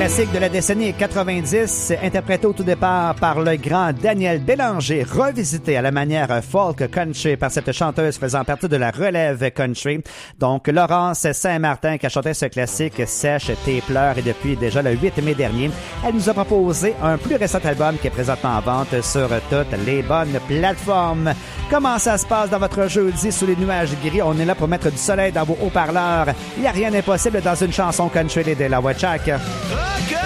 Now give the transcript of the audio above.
classique de la décennie 90, interprété au tout départ par le grand Daniel Bélanger, revisité à la manière folk country par cette chanteuse faisant partie de la relève country. Donc, Laurence Saint-Martin qui a chanté ce classique Sèche tes pleurs et depuis déjà le 8 mai dernier, elle nous a proposé un plus récent album qui est présentement en vente sur toutes les bonnes plateformes. Comment ça se passe dans votre jeudi sous les nuages gris? On est là pour mettre du soleil dans vos haut-parleurs. Il n'y a rien d'impossible dans une chanson country des La Wachak.